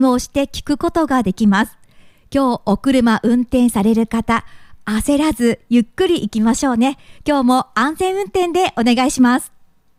を押して聞くことができます。今日お車運転される方、焦らずゆっくり行きましょうね。今日も安全運転でお願いします。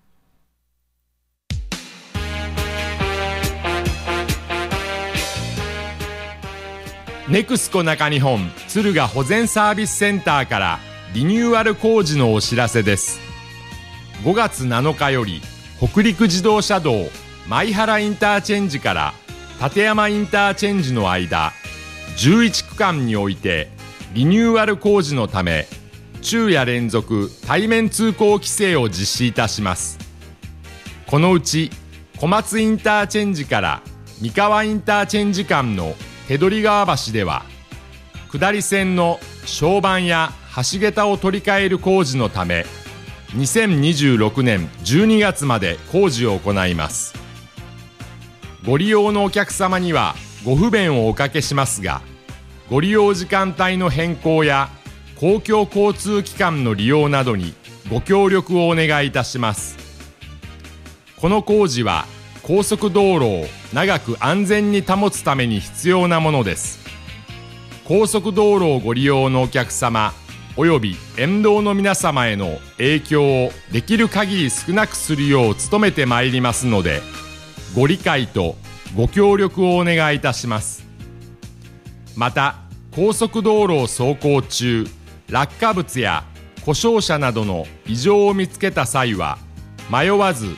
ネクスコ中日本敦賀保全サービスセンターからリニューアル工事のお知らせです。5月7日より北陸自動車道米原インターチェンジから立山インターチェンジの間11区間においてリニューアル工事のため昼夜連続対面通行規制を実施いたします。このうち小松インターチェンジから三河インターチェンジ間の手取川橋では下り線の床板や橋桁を取り替える工事のため2026年12月まで工事を行います。ご利用のお客様にはご不便をおかけしますが、ご利用時間帯の変更や公共交通機関の利用などにご協力をお願いいたします。この工事は高速道路を長く安全に保つために必要なものです。高速道路をご利用のお客様および沿道の皆様への影響をできる限り少なくするよう努めてまいりますので、ご理解とご協力をお願いいたします。また高速道路を走行中、落下物や故障車などの異常を見つけた際は迷わず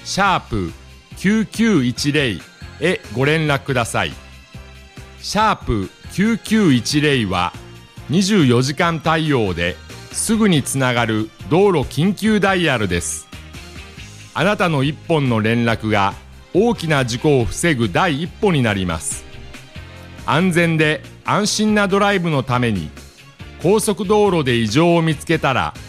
#9910へご連絡ください。#9910は24時間対応ですぐにつながる道路緊急ダイヤルです。あなたの一本の連絡が大きな事故を防ぐ第一歩になります。安全で安心なドライブのために高速道路で異常を見つけたら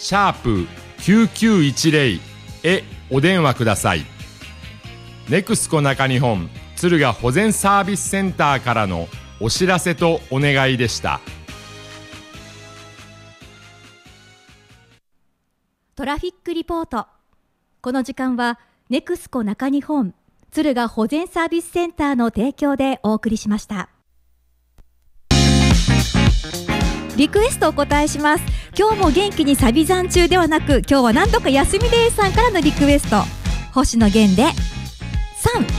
#9910へお電話ください。ネクスコ中日本敦賀保全サービスセンターからのお知らせとお願いでした。 トラフィックリポート。この時間はネクスコ中日本敦賀保全サービスセンターの提供でお送りしました。リクエストお答えします。今日も元気にサビ残中ではなく、今日はなんとか休みですさんからのリクエスト、星野源で3。